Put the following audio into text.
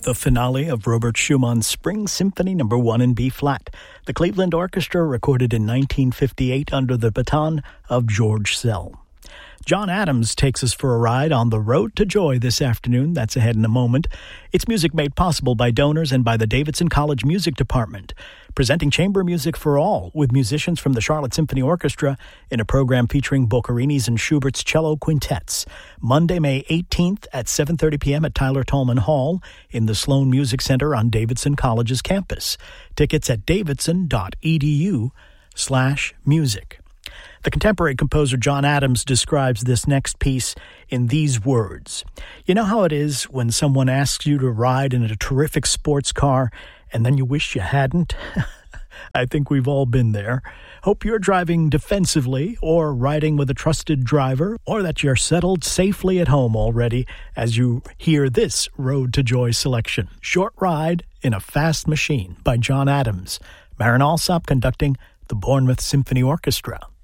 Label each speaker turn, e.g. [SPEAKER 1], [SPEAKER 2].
[SPEAKER 1] the finale of Robert Schumann's Spring Symphony No. 1 in B-flat. The Cleveland Orchestra recorded in 1958 under the baton of George Szell. John Adams takes us for a ride on the road to joy this afternoon. That's ahead in a moment. It's music made possible by donors and by the Davidson College Music Department, presenting chamber music for all with musicians from the Charlotte Symphony Orchestra in a program featuring Boccherini's and Schubert's cello quintets. Monday, May 18th at 7:30 p.m. at Tyler Tolman Hall in the Sloan Music Center on Davidson College's campus. Tickets at davidson.edu/music. The contemporary composer John Adams describes this next piece in these words. You know how it is when someone asks you to ride in a terrific sports car and then you wish you hadn't? I think we've all been there. Hope you're driving defensively or riding with a trusted driver, or that you're settled safely at home already as you hear this Road to Joy selection. Short Ride in a Fast Machine by John Adams. Marin Alsop conducting the Bournemouth Symphony Orchestra.